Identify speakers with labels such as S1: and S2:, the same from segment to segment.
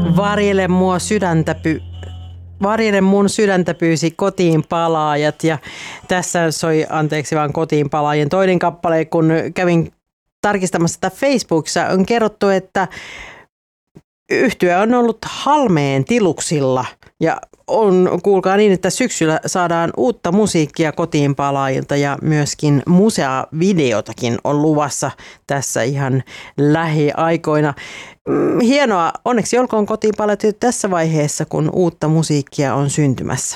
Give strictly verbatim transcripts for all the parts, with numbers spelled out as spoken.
S1: Varjele mua sydäntä py... Varjele mun sydäntä pyysi kotiin palaajat ja tässä soi anteeksi vaan kotiin palaajien toinen kappale, kun kävin tarkistamassa sitä Facebookissa, on kerrottu, että yhtye on ollut Halmeen tiluksilla ja on, kuulkaa niin, että syksyllä saadaan uutta musiikkia kotiin palaajilta ja myöskin museavideotakin on luvassa tässä ihan lähiaikoina. Hienoa, onneksi olkoon kotiin palaajat tässä vaiheessa, kun uutta musiikkia on syntymässä.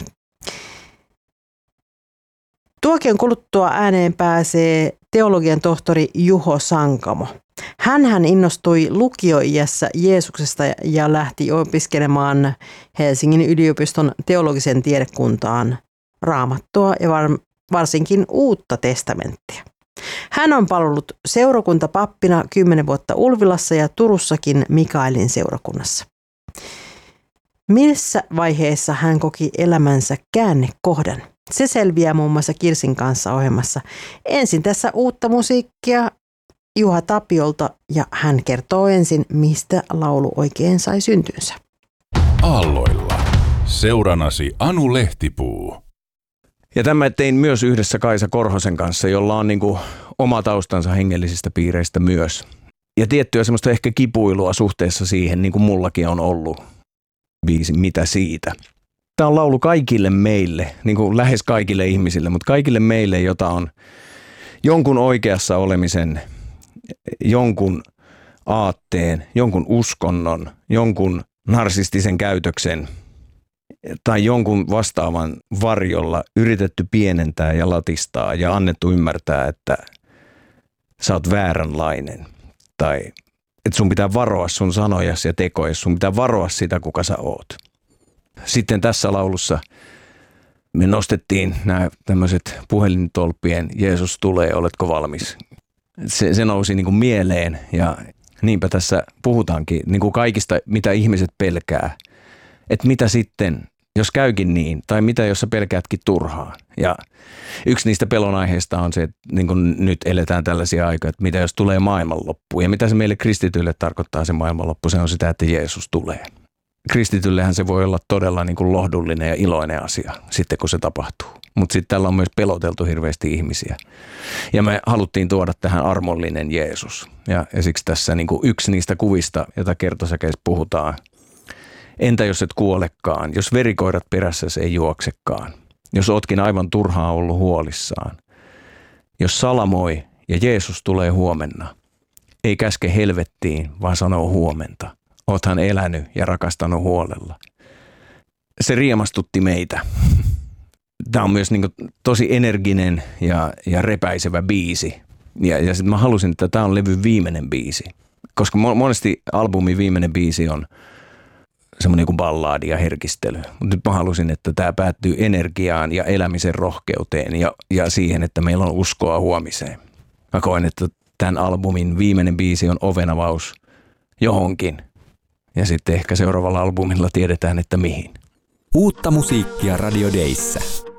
S1: Tuokion kuluttua ääneen pääsee teologian tohtori Juho Sankamo. Hänhän innostui lukioiässä Jeesuksesta ja lähti opiskelemaan Helsingin yliopiston teologisen tiedekuntaan Raamattua ja varsinkin Uutta testamenttia. Hän on palvellut seurakuntapappina kymmenen vuotta Ulvilassa ja Turussakin Mikaelin seurakunnassa. Missä vaiheessa hän koki elämänsä käännekohdan? Se selviää muun muassa Kirsin kanssa ohjelmassa. Ensin tässä uutta musiikkia Juha Tapiolta ja hän kertoo ensin, mistä laulu oikein sai syntynsä.
S2: Aalloilla. Seuranasi Anu Lehtipuu.
S3: Ja tämä tein myös yhdessä Kaisa Korhosen kanssa, jolla on niin kuin oma taustansa hengellisistä piireistä myös. Ja tiettyä semmoista ehkä kipuilua suhteessa siihen, niin kuin mullakin on ollut biisi Mitä siitä. Tämä on laulu kaikille meille, niin kuin lähes kaikille ihmisille, mutta kaikille meille, jota on jonkun oikeassa olemisen, jonkun aatteen, jonkun uskonnon, jonkun narsistisen käytöksen tai jonkun vastaavan varjolla yritetty pienentää ja latistaa ja annettu ymmärtää, että sä oot vääränlainen tai että sun pitää varoa sun sanojasi ja tekoja, sun pitää varoa sitä, kuka sä oot. Sitten tässä laulussa me nostettiin nämä tämmöiset puhelintolppien Jeesus tulee, oletko valmis? Se, se nousi niin kuin mieleen ja niinpä tässä puhutaankin niin kuin kaikista, mitä ihmiset pelkää. Että mitä sitten, jos käykin niin, tai mitä jos sä pelkäätkin turhaa. Ja yksi niistä pelon aiheista on se, että niin kuin nyt eletään tällaisia aikoja, että mitä jos tulee maailmanloppu. Ja mitä se meille kristityille tarkoittaa se maailmanloppu, se on sitä, että Jeesus tulee. Kristityllehän se voi olla todella niin kuin lohdullinen ja iloinen asia sitten, kun se tapahtuu. Mutta sitten tällä on myös peloteltu hirveästi ihmisiä. Ja me haluttiin tuoda tähän armollinen Jeesus. Ja, ja siksi tässä niin kuin yksi niistä kuvista, jota kertosäkeessä puhutaan. Entä jos et kuolekaan, jos verikoirat perässäsi ei juoksekaan, jos ootkin aivan turhaan ollut huolissaan, jos salamoi ja Jeesus tulee huomenna, ei käske helvettiin, vaan sanoo huomenta. Oothan elänyt ja rakastanut huolella. Se riemastutti meitä. Tämä on myös niin kuin tosi energinen ja, ja repäisevä biisi. Ja, ja sitten mä halusin, että tämä on levyn viimeinen biisi. Koska monesti albumin viimeinen biisi on semmoinen kuin ballaadi ja herkistely. Mutta nyt mä halusin, että tämä päättyy energiaan ja elämisen rohkeuteen ja, ja siihen, että meillä on uskoa huomiseen. Mä koen, että tämän albumin viimeinen biisi on ovenavaus johonkin. Ja sitten ehkä seuraavalla albumilla tiedetään, että mihin.
S4: Uutta musiikkia Radio Dayssä.